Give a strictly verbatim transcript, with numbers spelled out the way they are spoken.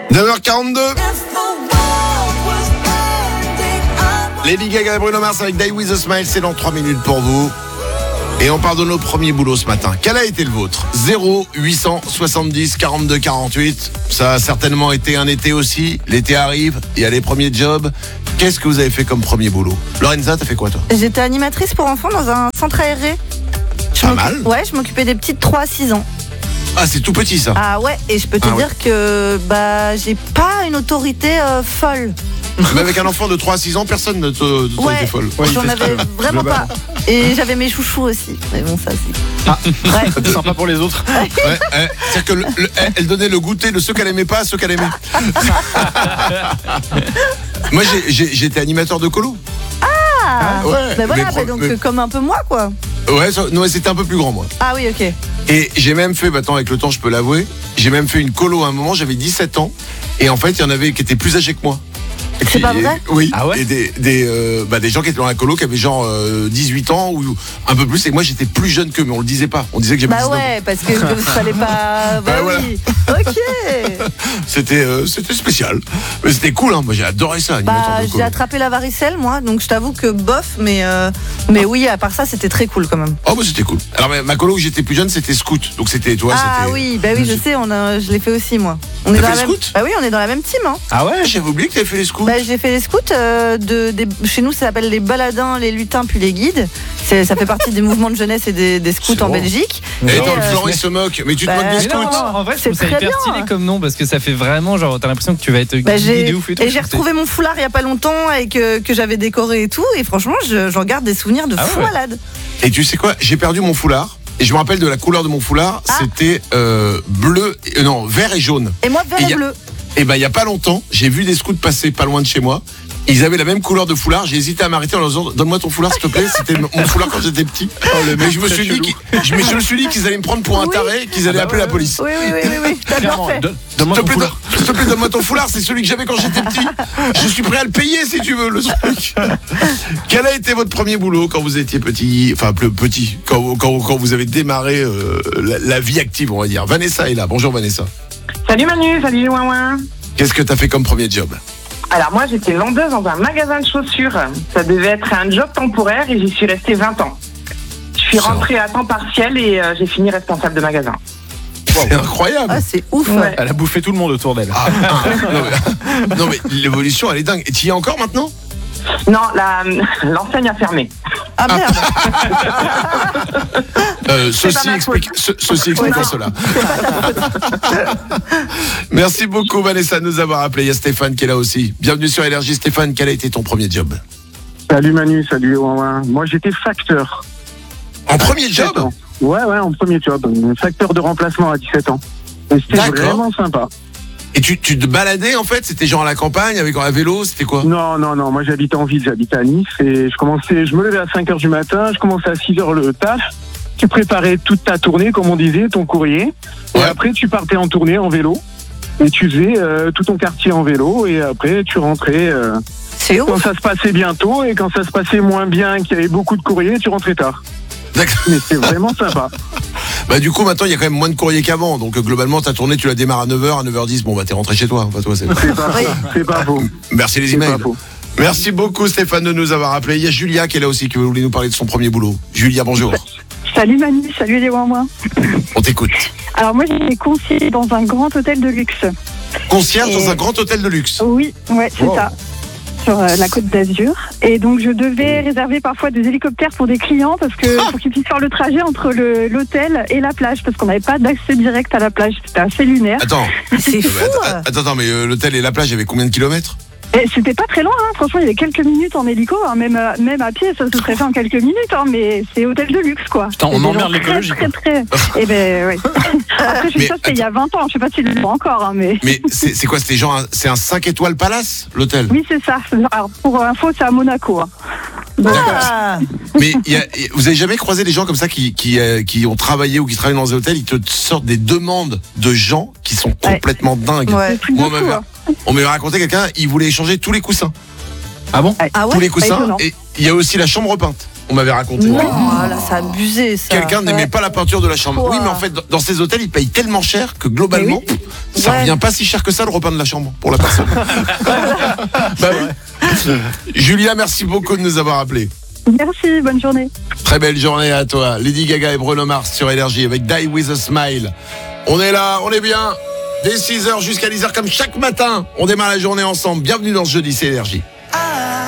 neuf heures quarante-deux. Lady Gaga et Bruno Mars avec Die With A Smile, c'est dans trois minutes pour vous. Et on parle de nos premiers boulots ce matin. Quel a été le vôtre? Zéro huit cent soixante-dix quarante-deux quarante-huit. Ça a certainement été un été aussi. L'été arrive, il y a les premiers jobs. Qu'est-ce que vous avez fait comme premier boulot? Lorenza, t'as fait quoi toi? J'étais animatrice pour enfants dans un centre aéré. Je Pas mal. Ouais, je m'occupais des petites trois à six ans. Ah, c'est tout petit ça. Ah ouais, et je peux te Ah dire ouais. que bah j'ai pas une autorité euh, folle. Mais avec un enfant de trois à six ans, personne ne te te- Ouais, était folle. j'en avais vraiment pas. Et j'avais mes chouchous aussi. Mais bon, ça c'est. Ah, Ouais. c'est sympa pour les autres. Ouais, ouais. C'est-à-dire que le- le- elle- elle donnait le goûter de ceux qu'elle aimait pas à ceux qu'elle aimait. Moi, j'ai- j'ai- j'étais animateur de colo. Ah, Ouais, bah voilà, mais bah pro- donc mais- euh, comme un peu moi quoi. Ouais, ça- non, c'était un peu plus grand moi. Ah oui, ok. Et j'ai même fait, maintenant avec le temps je peux l'avouer, j'ai même fait une colo à un moment, j'avais dix-sept ans. Et en fait, il y en avait qui étaient plus âgés que moi. Et C'est puis, pas vrai? Oui. Ah ouais et des, des, euh, bah, des gens qui étaient dans la colo qui avaient genre euh, dix-huit ans ou un peu plus. Et moi, j'étais plus jeune qu'eux, mais on le disait pas. On disait que j'avais Bah dix-neuf ans. ouais, parce que il fallait pas. Bah, Bah voilà. oui. Ok. C'était, euh, c'était spécial. Mais c'était cool, hein. Moi, j'ai adoré ça, animateur Bah de j'ai colo. attrapé la varicelle moi, donc je t'avoue que bof, mais euh, mais oui, à part ça, c'était très cool quand même. Oh, bah, c'était cool. Alors, ma- ma colo où j'étais plus jeune, c'était scout. Donc, c'était, toi, Ah c'était. oui, bah oui, je sais, on a, je l'ai fait aussi moi. On T'as est dans fait la le même. scout Bah oui, on est dans la même team. Hein. Ah ouais? J'avais oublié que t'avais fait les scouts. Bah, j'ai fait les scouts euh, de, des- chez nous, ça s'appelle les baladins, les lutins, puis les guides. C'est, ça fait partie des mouvements de jeunesse et des, des scouts C'est en drôle. Belgique. Et Et, dans le euh, flanc, il se moque. Mais tu te bah, moques des mais scouts. Non, non, en vrai, je C'est trouve ça très hyper bien. stylé comme nom parce que ça fait vraiment genre, t'as l'impression que tu vas être Bah, guidé j'ai, de ouf et tout. et j'ai retrouvé mon foulard il y a pas longtemps et que, que j'avais décoré et tout. Et franchement, je, j'en garde des souvenirs de Ah fou ouais. malade. Et tu sais quoi? J'ai perdu mon foulard. Et je me rappelle de la couleur de mon foulard. Ah. C'était euh, bleu, euh, non, vert et jaune. Et moi, vert Et et, y a- bleu. Et ben, il y a pas longtemps, j'ai vu des scouts passer pas loin de chez moi. Ils avaient la même couleur de foulard. J'ai hésité à m'arrêter en leur disant donne-moi ton foulard s'il te plaît. C'était mon foulard quand j'étais petit. Mais je me suis dit, qu'ils- je me je me suis dit qu'ils allaient me prendre pour un Oui. taré, qu'ils allaient Ah bah appeler ouais, la police. Oui, oui, oui, oui, oui. T'as bien Clairement, fait. donne- S'il donne-moi te ton plaît, foulard. donne- s'il te plaît, donne-moi ton foulard. C'est celui que j'avais quand j'étais petit. Je suis prêt à le payer si tu veux le truc. Quel a été votre premier boulot quand vous étiez petit, enfin plus petit, quand, quand, quand vous avez démarré euh, la, la vie active, on va dire. Vanessa est là. Bonjour Vanessa. Salut Manu, salut Ouin Ouin. Qu'est-ce que t'as fait comme premier job? Alors moi j'étais vendeuse dans un magasin de chaussures. Ça devait être un job temporaire et j'y suis restée vingt ans. Je suis Ça. rentrée à temps partiel et euh, j'ai fini responsable de magasin. C'est incroyable. Ah, c'est ouf. Ouais. Elle a bouffé tout le monde autour d'elle. Ah, ah, non, mais, non, mais l'évolution elle est dingue. Et tu y es encore maintenant? Non, la, l'enseigne a fermé. Ah merde. Euh, C'est ceci pas ma explique, ce- ceci explique Ouais, cela. Merci beaucoup Vanessa de nous avoir appelé. Il y a Stéphane qui est là aussi. Bienvenue sur Énergie. Stéphane, quel a été ton premier job? Salut Manu, salut Ouin Ouin. Moi j'étais facteur. En premier dix-sept job? ans. Ouais, ouais, en premier job. Facteur de remplacement à dix-sept ans. Et c'était D'accord. vraiment sympa. Et tu, tu te baladais en fait? C'était genre à la campagne avec un vélo? C'était quoi? Non, non, non, moi j'habitais en ville, j'habitais à Nice et je commençais, je me levais à cinq heures du matin, je commençais à six heures le taf. Tu préparais toute ta tournée, comme on disait, ton courrier. Et Ouais. après tu partais en tournée en vélo. Et tu faisais euh, tout ton quartier en vélo et après tu rentrais euh, C'est quand ouf. ça se passait bien tôt et quand ça se passait moins bien, qu'il y avait beaucoup de courriers, tu rentrais tard. D'accord. Mais c'était vraiment sympa. Bah du coup maintenant il y a quand même moins de courriers qu'avant. Donc euh, globalement ta tournée tu la démarres à neuf heures, à neuf heures dix. Bon bah t'es rentré chez toi. Enfin, toi c'est... C'est pas Oui. faux. C'est pas faux. Merci les C'est emails. pas faux. Merci beaucoup Stéphane de nous avoir appelé. Il y a Julia qui est là aussi qui voulait nous parler de son premier boulot. Julia, bonjour. Salut Manu, salut les Ouin Ouin. On t'écoute. Alors moi j'étais conseiller dans un grand hôtel de luxe. Concierge dans Et- un grand hôtel de luxe. Oui, ouais, c'est Wow. ça. Sur euh, la côte d'Azur. Et donc je devais réserver parfois des hélicoptères pour des clients parce que pour qu'ils puissent faire le trajet entre le- l'hôtel et la plage parce qu'on n'avait pas d'accès direct à la plage. C'était assez lunaire. Attends. C'est fou. Attends, attends, attends, mais euh, l'hôtel et la plage, il y avait combien de kilomètres? Et c'était pas très loin, hein. Franchement, il y avait quelques minutes en hélico, hein. même, euh, même à pied, ça se serait fait en quelques minutes, hein. Mais c'est hôtel de luxe, quoi. Putain, on Et des emmerde gens l'écologie, Très, très, très. Eh ben, ouais. Après, je Mais sais ça, c'était il y a vingt ans, je sais pas s'il le voit encore, hein, mais. Mais c'est c'est quoi? C'était genre un- c'est un cinq étoiles palace, l'hôtel? Oui, c'est ça. Alors, pour info, c'est à Monaco, hein. Donc, Ah. Mais il y a- vous avez jamais croisé des gens comme ça qui, qui, euh, qui ont travaillé ou qui travaillent dans des hôtels? Ils te sortent des demandes de gens qui sont Ouais. complètement dingues. Ouais. le truc de Moi, on fou, m'avait hein. on m'avait raconté quelqu'un, il voulait échanger tous les coussins. Ah bon? Ah tous ouais. les coussins. étonnant. Et il y a aussi la chambre peinte. on m'avait raconté. Non, ah, là, c'est abusé, ça. Quelqu'un n'aimait Ouais. pas la peinture de la chambre. Ouah. Oui, mais en fait, dans ces hôtels, ils payent tellement cher que globalement, ça Ouais. revient pas si cher que ça le repeindre la chambre pour la personne. Bah oui. Julia, merci beaucoup de nous avoir appelés. Merci, bonne journée. Très belle journée à toi. Lady Gaga et Bruno Mars sur Énergie avec Die With A Smile. On est là, on est bien. Dès six heures jusqu'à dix heures comme chaque matin, on démarre la journée ensemble. Bienvenue dans ce jeudi, c'est Énergie.